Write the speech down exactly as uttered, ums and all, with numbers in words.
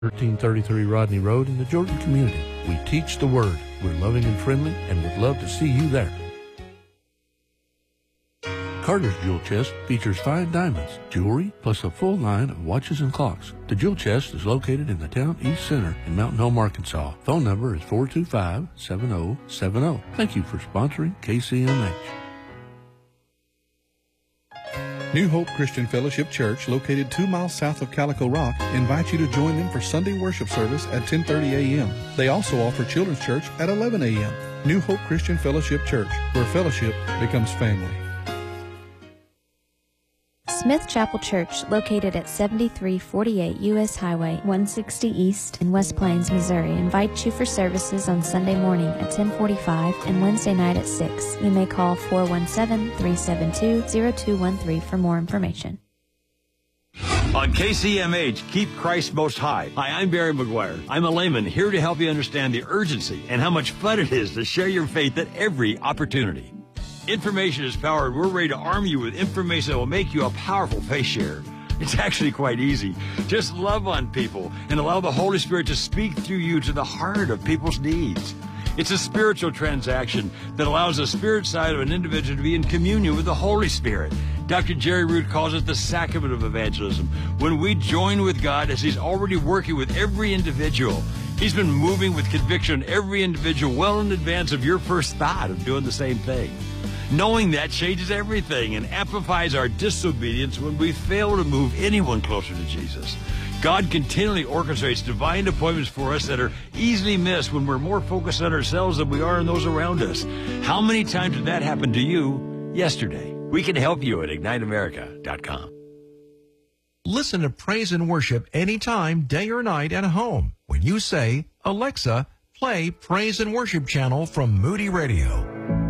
thirteen thirty-three Rodney Road in the Jordan community. We teach the Word. We're loving and friendly, and would love to see you there. Carter's Jewel Chest features fine diamonds, jewelry, plus a full line of watches and clocks. The Jewel Chest is located in the town east center in Mountain Home, Arkansas. Phone number is four two five, seven zero seven zero. Thank you for sponsoring K C M H. New Hope Christian Fellowship Church, located two miles south of Calico Rock, invites you to join them for Sunday worship service at ten thirty a.m. They also offer children's church at eleven a.m. New Hope Christian Fellowship Church, where fellowship becomes family. Smith Chapel Church, located at seventy-three forty-eight U S Highway one sixty East in West Plains, Missouri, invites you for services on Sunday morning at ten forty-five and Wednesday night at six. You may call four one seven, three seven two, zero two one three for more information. On K C M H, keep Christ most high. Hi, I'm Barry McGuire. I'm a layman here to help you understand the urgency and how much fun it is to share your faith at every opportunity. Information is power, and we're ready to arm you with information that will make you a powerful faith sharer. It's actually quite easy. Just love on people and allow the Holy Spirit to speak through you to the heart of people's needs. It's a spiritual transaction that allows the spirit side of an individual to be in communion with the Holy Spirit. Doctor Jerry Root calls it the sacrament of evangelism. When we join with God as He's already working with every individual, He's been moving with conviction every individual well in advance of your first thought of doing the same thing. Knowing that changes everything and amplifies our disobedience when we fail to move anyone closer to Jesus. God continually orchestrates divine appointments for us that are easily missed when we're more focused on ourselves than we are on those around us. How many times did that happen to you yesterday? We can help you at ignite america dot com. Listen to praise and worship anytime, day or night, at home when you say, Alexa, play Praise and Worship channel from Moody Radio.